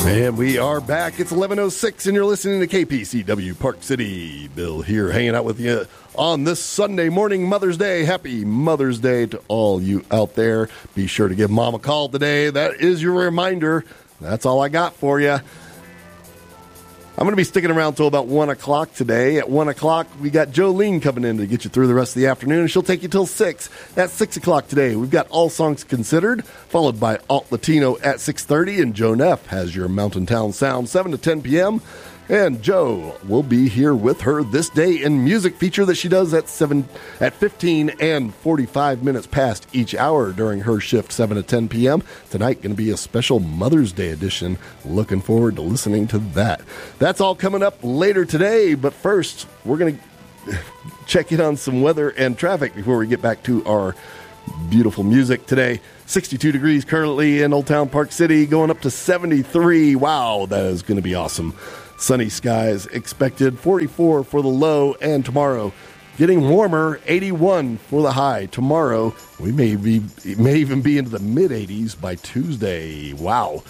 And we are back. It's 11:06, and you're listening to KPCW Park City. Bill here, hanging out with you on this Sunday morning, Mother's Day. Happy Mother's Day to all you out there. Be sure to give Mom a call today. That is your reminder. That's all I got for you. I'm going to be sticking around till about 1 o'clock today. At 1 o'clock, we got Jolene coming in to get you through the rest of the afternoon, and she'll take you till 6. At 6 o'clock today, we've got All Songs Considered, followed by Alt Latino at 6:30, and Joe Neff has your Mountain Town Sound, 7 to 10 p.m., and Joe will be here with her This Day in Music feature that she does at 15 and 45 minutes past each hour during her shift, 7 to 10 p.m. Tonight going to be a special Mother's Day edition. Looking forward to listening to that. That's all coming up later today, but first we're going to check in on some weather and traffic before we get back to our beautiful music today. 62 degrees currently in Old Town Park City, going up to 73. Wow, that is going to be awesome. Sunny skies expected, 44 for the low, and tomorrow getting warmer, 81 for the high. Tomorrow, we may even be into the mid-80s by Tuesday. Wow.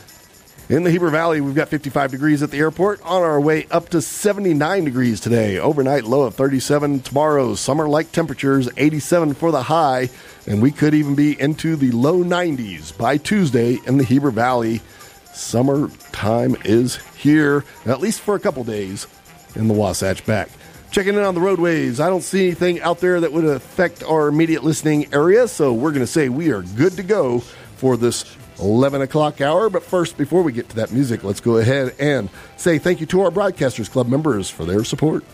In the Heber Valley, we've got 55 degrees at the airport, on our way up to 79 degrees today. Overnight low of 37. Tomorrow, summer-like temperatures, 87 for the high, and we could even be into the low 90s by Tuesday in the Heber Valley. Summertime is here, at least for a couple days, in the Wasatch Back. Checking in on the roadways, I don't see anything out there that would affect our immediate listening area, so we're going to say we are good to go for this 11 o'clock hour. But first, before we get to that music, let's go ahead and say thank you to our Broadcasters Club members for their support.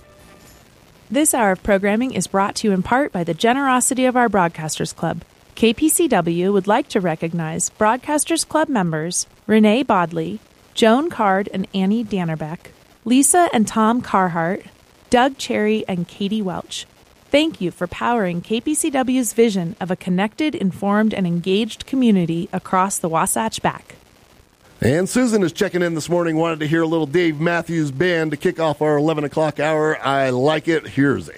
This hour of programming is brought to you in part by the generosity of our Broadcasters Club. KPCW would like to recognize Broadcasters Club members Renee Bodley, Joan Card and Annie Dannerbeck, Lisa and Tom Carhart, Doug Cherry and Katie Welch. Thank you for powering KPCW's vision of a connected, informed, and engaged community across the Wasatch Back. And Susan is checking in this morning, wanted to hear a little Dave Matthews Band to kick off our 11 o'clock hour. I like it. Here's